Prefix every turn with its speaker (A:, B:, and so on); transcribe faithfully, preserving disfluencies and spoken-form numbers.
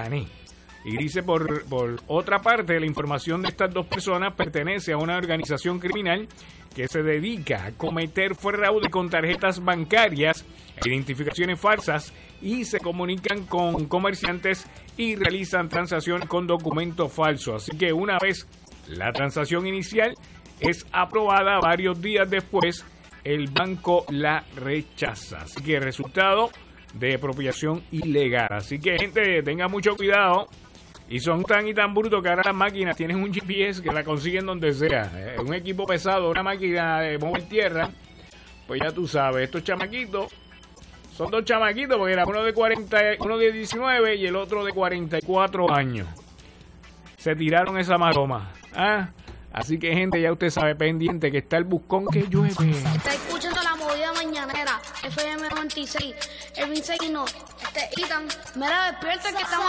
A: gané. Y dice, por, por otra parte, la información de estas dos personas pertenece a una organización criminal que se dedica a cometer fraude con tarjetas bancarias, identificaciones falsas, y se comunican con comerciantes y realizan transacciones con documentos falsos. Así que una vez la transacción inicial es aprobada, varios días después el banco la rechaza. Así que resultado de apropiación ilegal. Así que, gente, tenga mucho cuidado. Y son tan y tan brutos que ahora las máquinas tienen un G P S que la consiguen donde sea. Eh, un equipo pesado, una máquina de mover tierra. Pues ya tú sabes, estos chamaquitos son dos chamaquitos, porque era uno de cuarenta, uno de diecinueve y el otro de cuarenta y cuatro años. Se tiraron esa maroma. ¿Ah? Así que, gente, ya usted sabe, pendiente, que está el buscón que llueve.
B: Está escuchando la movida mañanera, F M noventa y seis, el Vince Quino, este Itan, mira, despierta que estamos